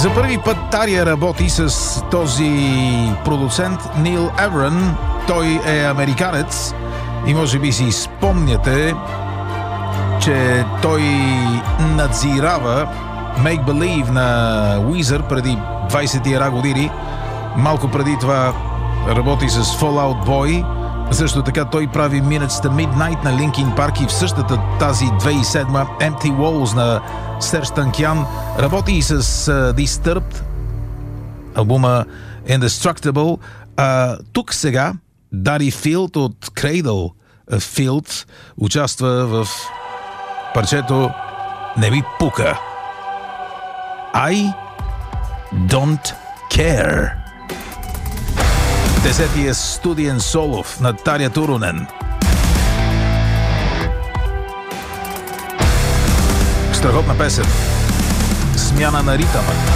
За първи път Тария работи с този продуцент Нил Еврън. Той е американец и може би си спомняте, че той надзирава Make Believe на Weezer преди 20 години. Малко преди това работи с Fall Out Boy. Също така той прави Minutes to Midnight на Linkin Park и в същата тази 2007 Empty Walls на Серж Танкян. Работи и с Disturbed, албума Indestructible. Тук сега Дари Филд от Cradle of Field участва в парчето Не ми пука. I don't care. 10-тия студиен солов на Таря Турунен. Страхотна песен. Смяна на ритъма.